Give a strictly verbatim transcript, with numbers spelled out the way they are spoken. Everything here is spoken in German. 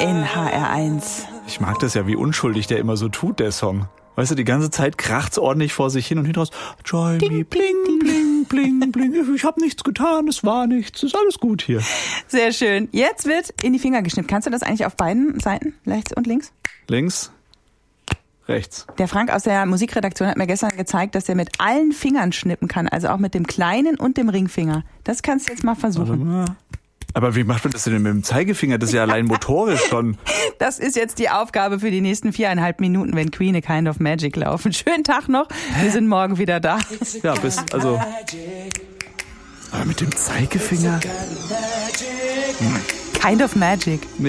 in H R eins. Ich mag das ja, wie unschuldig der immer so tut, der Song. Weißt du, die ganze Zeit kracht's ordentlich vor sich hin und hinten raus. Join me, bling, bling, bling, bling. Ich hab nichts getan, es war nichts, ist alles gut hier. Sehr schön. Jetzt wird in die Finger geschnippt. Kannst du das eigentlich auf beiden Seiten, rechts und links? Links, rechts. Der Frank aus der Musikredaktion hat mir gestern gezeigt, dass er mit allen Fingern schnippen kann. Also auch mit dem kleinen und dem Ringfinger. Das kannst du jetzt mal versuchen. Mal. Aber wie macht man das denn mit dem Zeigefinger? Das ist ja allein motorisch schon. Das ist jetzt die Aufgabe für die nächsten viereinhalb Minuten, wenn Queen A Kind of Magic laufen. Schönen Tag noch. Wir sind morgen wieder da. Ja, bis, also. Aber mit dem Zeigefinger? Kind of Magic.